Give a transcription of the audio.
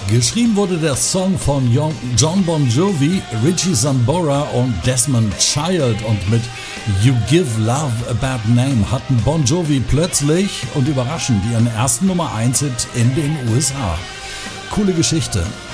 Geschrieben wurde der Song von John Bon Jovi, Richie Sambora und Desmond Child, und mit You Give Love a Bad Name hatten Bon Jovi plötzlich und überraschend ihren ersten Nummer 1 Hit in den USA. Coole Geschichte.